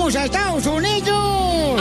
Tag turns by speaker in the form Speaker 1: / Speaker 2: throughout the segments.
Speaker 1: ¡Vamos a Estados Unidos!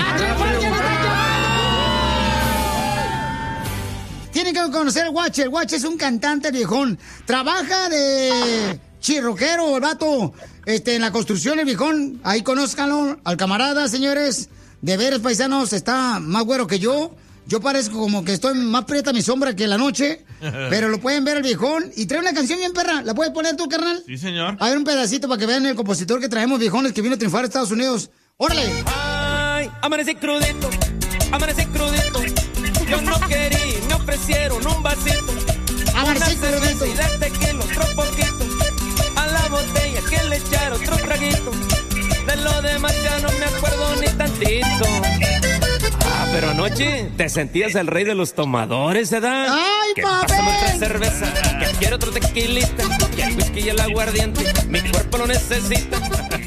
Speaker 1: Tienen que conocer al Guache. El Guache es un cantante viejón. Trabaja de chirroquero, el vato, en la construcción, el viejón. Ahí conózcanlo, al camarada, señores. De veras, paisanos, está más güero que yo. Yo parezco como que estoy más prieta mi sombra que la noche. Pero lo pueden ver el viejón. Y trae una canción bien perra. ¿La puedes poner tú, carnal?
Speaker 2: Sí, señor.
Speaker 1: A ver un pedacito para que vean el compositor que traemos, viejones, que vino a triunfar a Estados Unidos. ¡Órale!
Speaker 3: Ay, amanecí crudito, amanecí crudito. Yo no quería, me ofrecieron un vasito.
Speaker 1: Amanecí crudito.
Speaker 3: Y de tequila otro poquito. A la botella que le echaron otro traguito. De lo demás ya no me acuerdo ni tantito. Ah, pero anoche te sentías el rey de los tomadores, ¿verdad?
Speaker 1: ¡Ay, papi!
Speaker 3: Pásame otra cerveza, que quiero otro tequilita, que el whisky y el aguardiente, mi cuerpo lo necesita.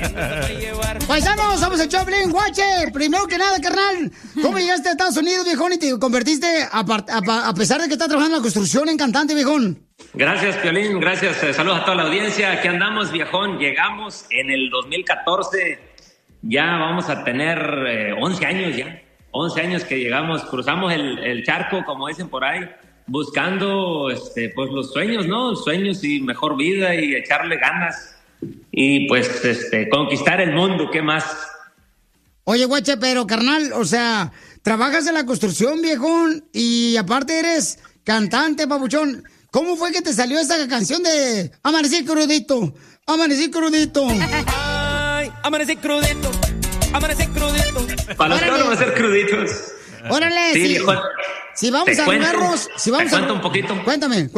Speaker 1: Paisanos, somos el Choplin, Guache. Primero que nada, carnal, ¿cómo llegaste a Estados Unidos, viejón, y te convertiste, a pesar de que estás trabajando en la construcción, en cantante, viejón?
Speaker 4: Gracias, Piolín, gracias. Saludos a toda la audiencia. Aquí andamos, viejón. Llegamos en el 2014. Ya vamos a tener 11 años ya. 11 años que llegamos, cruzamos el charco, como dicen por ahí, buscando pues los sueños, ¿no? Sueños y mejor vida y echarle ganas. Y pues conquistar el mundo, ¿qué más?
Speaker 1: Oye, Guache, pero carnal, o sea, trabajas en la construcción, viejón, y aparte eres cantante, papuchón. ¿Cómo fue que te salió esa canción de Amanecí crudito? Amanecí crudito.
Speaker 3: Ay, amanecí crudito, amanecí crudito.
Speaker 4: Para los que van a ser cruditos.
Speaker 1: Órale,
Speaker 4: sí,
Speaker 1: sí. Si vamos a arruinarnos, si vamos
Speaker 4: te cuento un poquito.
Speaker 1: Cuéntame.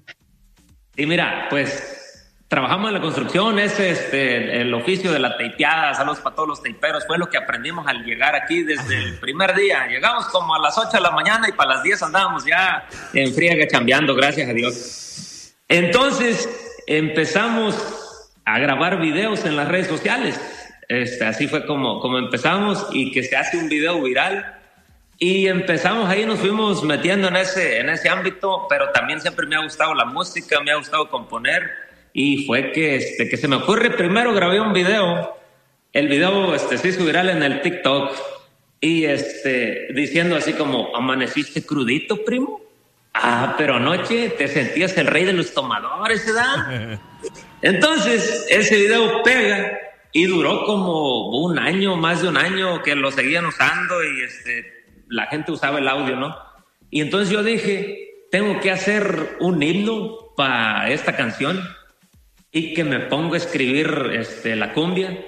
Speaker 4: Y mira, pues trabajamos en la construcción, es el oficio de la teipeada. Saludos para todos los teiperos. Fue lo que aprendimos al llegar aquí desde el primer día. Llegamos como a las 8 de la mañana y para las 10 andábamos ya en friega chambeando, gracias a Dios. Entonces empezamos a grabar videos en las redes sociales. Así fue como empezamos, y que se hace un video viral. Y empezamos ahí, nos fuimos metiendo en ese ámbito, pero también siempre me ha gustado la música, me ha gustado componer. Y fue que se me ocurre, primero grabé un video. El video se hizo viral en el TikTok. Y diciendo así como, ¿amaneciste crudito, primo? Ah, pero anoche te sentías el rey de los tomadores, ¿verdad? Entonces, ese video pega y duró como un año, más de un año, que lo seguían usando y la gente usaba el audio, ¿no? Y entonces yo dije, tengo que hacer un himno para esta canción. Y que me pongo a escribir la cumbia.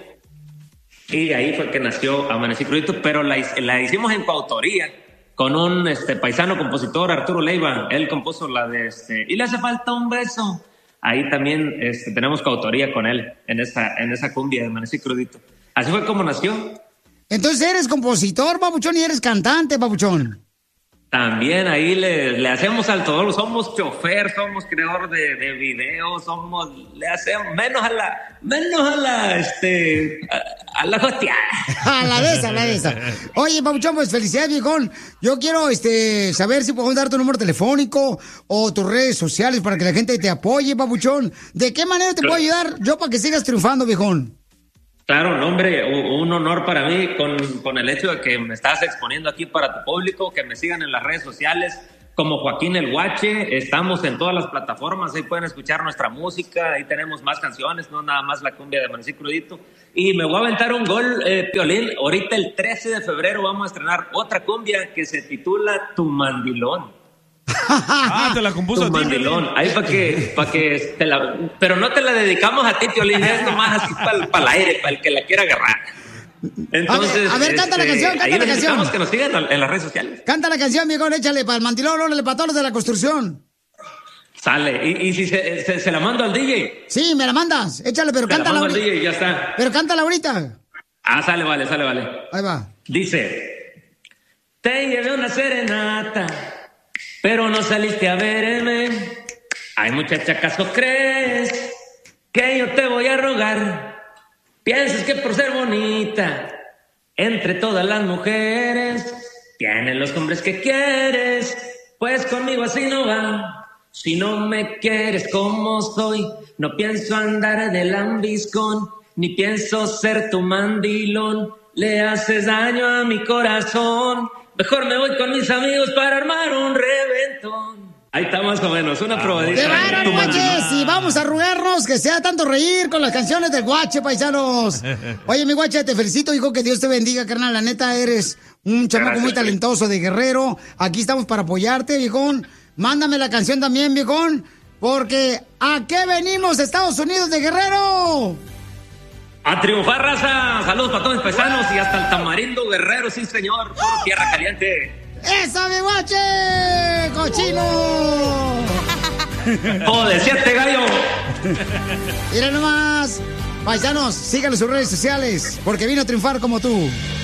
Speaker 4: Y ahí fue que nació Amanecí Crudito, pero la hicimos en coautoría con un paisano compositor, Arturo Leiva. Él compuso la de Y le hace falta un beso. Ahí también tenemos coautoría con él en esa cumbia de Amanecí Crudito. Así fue como nació.
Speaker 1: Entonces eres compositor, papuchón, y eres cantante, papuchón.
Speaker 4: También ahí le hacemos al todo, somos chofer, somos creador de videos, le hacemos menos a la hostia.
Speaker 1: A la de esa. Oye, papuchón, pues felicidades, viejón. Yo quiero saber si podemos dar tu número telefónico o tus redes sociales para que la gente te apoye, papuchón. ¿De qué manera te puedo ayudar yo para que sigas triunfando, viejón?
Speaker 4: Claro, no, hombre, un honor para mí con el hecho de que me estás exponiendo aquí para tu público, que me sigan en las redes sociales como Joaquín el Guache. Estamos en todas las plataformas, ahí pueden escuchar nuestra música, ahí tenemos más canciones, no nada más la cumbia de Amanecí Crudito. Y me voy a aventar un gol, Piolín, ahorita el 13 de febrero vamos a estrenar otra cumbia que se titula Tu Mandilón.
Speaker 2: Te la compuso
Speaker 4: Tu
Speaker 2: a ti,
Speaker 4: mandilón. Ahí para que pero no te la dedicamos a ti, Piolín, es nomás así para el aire, para el que la quiera agarrar. Entonces,
Speaker 1: a ver, canta la canción,
Speaker 4: ahí necesitamos que nos sigan en las redes sociales.
Speaker 1: Canta la canción, viejo, échale para el mandilón, órale, para todos los de la construcción.
Speaker 4: Sale, y si se la mando al DJ.
Speaker 1: Sí, me la mandas, échale, pero cántala
Speaker 4: ahorita.
Speaker 1: ahorita.
Speaker 4: DJ, ya está.
Speaker 1: Pero cántala ahorita.
Speaker 4: Sale, vale.
Speaker 1: Ahí va.
Speaker 4: Dice, te llevé una serenata, pero no saliste a verme. Ay, muchacha, ¿acaso crees que yo te voy a rogar? Piensas que por ser bonita, entre todas las mujeres, tienes los hombres que quieres. Pues conmigo así no va. Si no me quieres como soy, no pienso andar de lambiscón, ni pienso ser tu mandilón. le haces daño a mi corazón. Mejor me voy con mis amigos para armar un reventón. Ahí está más o menos, una probadita.
Speaker 1: ¡Qué bárbaro, Guache! Y vamos a arrugarnos que sea tanto reír con las canciones del Guache, paisanos. Oye, mi Guache, te felicito, hijo, que Dios te bendiga, carnal. La neta, eres un chamaco muy talentoso de Guerrero. Aquí estamos para apoyarte, viejón. Mándame la canción también, viejón. Porque, ¿a qué venimos, Estados Unidos de Guerrero?
Speaker 4: A triunfar, raza. Saludos para todos mis paisanos y hasta el Tamarindo Guerrero, sí, señor. Puro tierra caliente.
Speaker 1: ¡Eso, mi Guache! ¡Cochino!
Speaker 4: ¡Joder, 7 gallo!
Speaker 1: Mira nomás. Paisanos, síganlo en sus redes sociales, porque vino a triunfar como tú.